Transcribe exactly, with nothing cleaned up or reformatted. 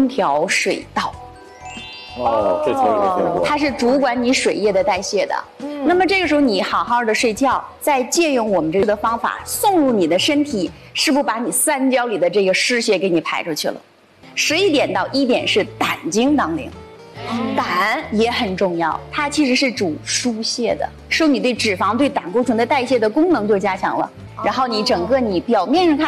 中条水道。 哦，这词儿没听过。 它是主管你水液的代谢的。嗯，那么这个时候你好好的睡觉，再借用我们这个方法送入你的身体，是不是把你三焦里的这个湿血给你排出去了？十一点到一点是胆经当令。胆也很重要，它其实是主疏泄的，说你对脂肪、对胆固醇的代谢的功能就加强了，然后你整个你表面上看